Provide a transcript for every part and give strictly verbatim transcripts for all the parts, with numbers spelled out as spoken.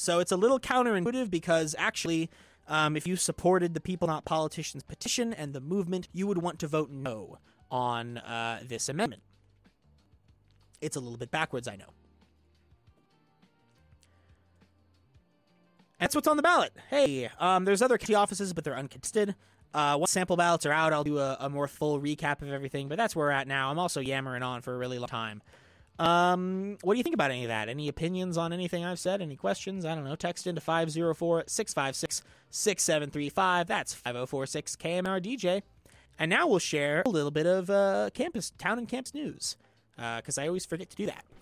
So it's a little counterintuitive because actually, um, if you supported the People Not Politicians petition and the movement, you would want to vote no on uh, this amendment. It's a little bit backwards, I know. That's what's on the ballot. Hey, um, there's other county offices, but they're uncontested. Uh, once sample ballots are out, I'll do a, a more full recap of everything, but that's where we're at now. I'm also yammering on for a really long time. Um, what do you think about any of that? Any opinions on anything I've said? Any questions? I don't know. Text into five oh four, six five six, six seven three five. That's five oh four six K M R D J. And now we'll share a little bit of uh, campus, town and campus news, because uh, I always forget to do that.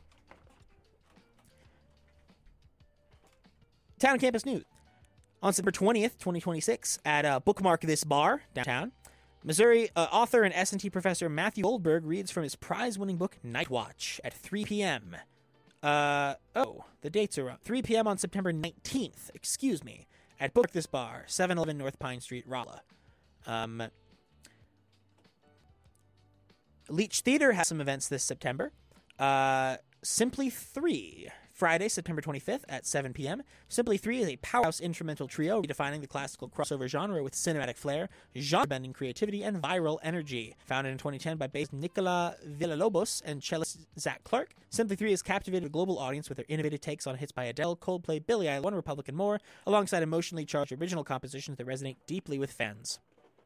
Town and campus news. On September twentieth, twenty twenty-six, at uh, Bookmark This Bar, downtown, Missouri uh, author and S and T professor Matthew Goldberg reads from his prize-winning book, Night Watch, at three p.m. Uh, oh, the dates are up. three p.m. on September nineteenth, excuse me, at Bookmark This Bar, seven eleven North Pine Street, Rolla. Um, Leech Theater has some events this September. Uh, Simply three, Friday, September twenty-fifth at seven p.m. Simply three is a powerhouse instrumental trio redefining the classical crossover genre with cinematic flair, genre-bending creativity, and viral energy. Founded in twenty ten by bassist Nicola Villalobos and cellist Zach Clark, Simply three has captivated a global audience with their innovative takes on hits by Adele, Coldplay, Billie Eilish, One Republic, and more, alongside emotionally charged original compositions that resonate deeply with fans.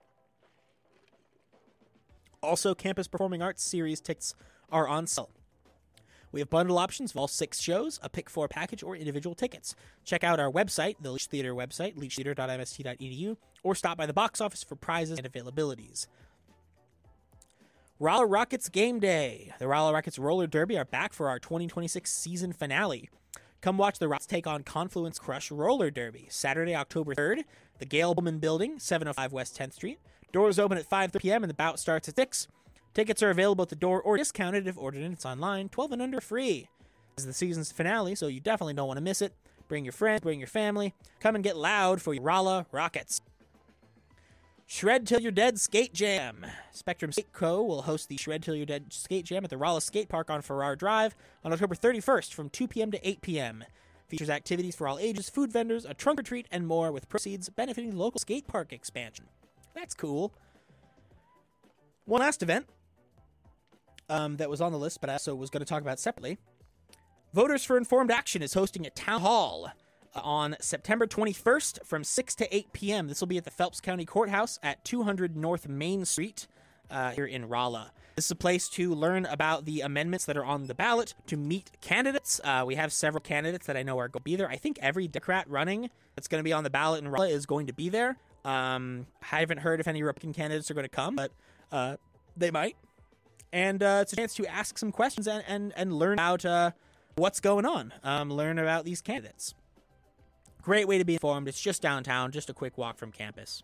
Also, Campus Performing Arts Series tickets are on sale. We have bundle options of all six shows, a pick four package, or individual tickets. Check out our website, the Leech Theater website, leech theater dot m s t dot e d u, or stop by the box office for prizes and availabilities. Rolla Rockets Game Day. The Rolla Rockets Roller Derby are back for our twenty twenty-six season finale. Come watch the Rockets take on Confluence Crush Roller Derby, Saturday, October third, the Gail Bowman Building, seven oh five West tenth Street. Doors open at five thirty p.m. and the bout starts at six. Tickets are available at the door or discounted if ordered and it's online. twelve and under free. This is the season's finale, so you definitely don't want to miss it. Bring your friends, bring your family. Come and get loud for your Rolla Rockets. Shred Till You're Dead Skate Jam. Spectrum Skate Co. will host the Shred Till You're Dead Skate Jam at the Rolla Skate Park on Farrar Drive on October thirty-first from two p.m. to eight p.m. Features activities for all ages, food vendors, a trunk or treat, and more, with proceeds benefiting the local skate park expansion. That's cool. One last event Um, that was on the list, but I also was going to talk about separately. Voters for Informed Action is hosting a town hall uh, on September twenty-first from six to eight p.m. This will be at the Phelps County Courthouse at two hundred North Main Street uh, here in Rolla. This is a place to learn about the amendments that are on the ballot, to meet candidates. Uh, we have several candidates that I know are going to be there. I think every Democrat running that's going to be on the ballot in Rolla is going to be there. Um, I haven't heard if any Republican candidates are going to come, but uh, they might. And uh, it's a chance to ask some questions and, and, and learn about uh, what's going on. Um, learn about these candidates. Great way to be informed. It's just downtown, just a quick walk from campus.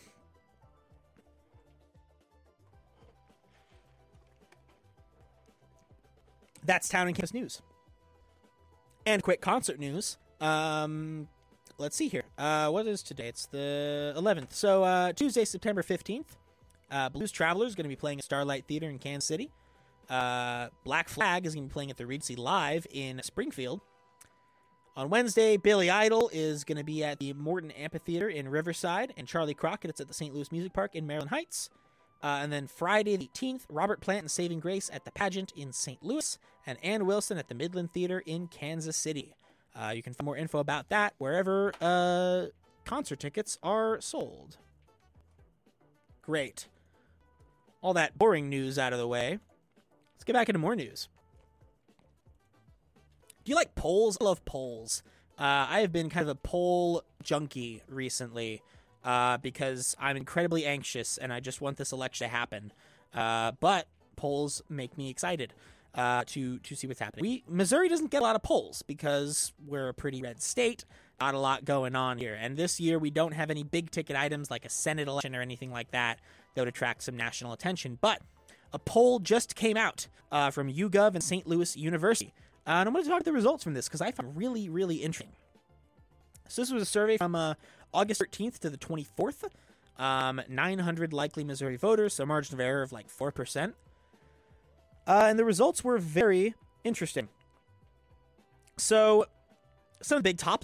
That's town and campus news. And quick concert news. Um, let's see here. Uh, what is today? It's the eleventh. So uh, Tuesday, September fifteenth. Uh, Blues Traveler is going to be playing at Starlight Theater in Kansas City. Uh, Black Flag is going to be playing at the Regency Live in Springfield. On Wednesday, Billy Idol is going to be at the Morton Amphitheater in Riverside, and Charlie Crockett it's at the Saint Louis Music Park in Maryland Heights. Uh, and then Friday the eighteenth, Robert Plant and Saving Grace at the Pageant in Saint Louis, and Ann Wilson at the Midland Theater in Kansas City. Uh, you can find more info about that wherever uh, concert tickets are sold. Great. All that boring news out of the way. Let's get back into more news. Do you like polls? I love polls. Uh, I have been kind of a poll junkie recently uh, because I'm incredibly anxious and I just want this election to happen. Uh, but polls make me excited uh, to to see what's happening. We Missouri doesn't get a lot of polls because we're a pretty red state. Not a lot going on here. And this year we don't have any big ticket items like a Senate election or anything like that that would attract some national attention. But a poll just came out uh, from YouGov and Saint Louis University. Uh, and I'm going to talk about the results from this because I found it really, really interesting. So this was a survey from uh, August thirteenth to the twenty-fourth. Um, nine hundred likely Missouri voters, so a margin of error of like four percent. Uh, and the results were very interesting. So some of the big top